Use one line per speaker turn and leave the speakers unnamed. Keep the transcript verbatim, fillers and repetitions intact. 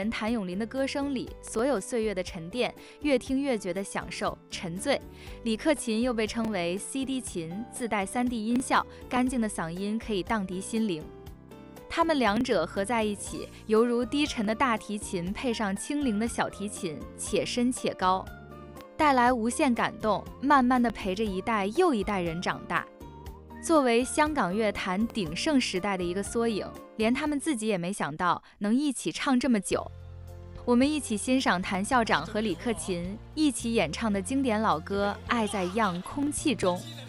人谭咏麟的歌声里所有岁月的沉淀，越听越觉得享受沉醉。李克勤又被称为 C D 琴，自带 三 D 音效，干净的嗓音可以荡涤心灵。他们两者合在一起，犹如低沉的大提琴配上轻灵的小提琴，且深且高，带来无限感动，慢慢地陪着一代又一代人长大。作为香港乐坛鼎盛时代的一个缩影，连他们自己也没想到能一起唱这么久。我们一起欣赏谭校长和李克勤一起演唱的经典老歌《爱在样空气中》。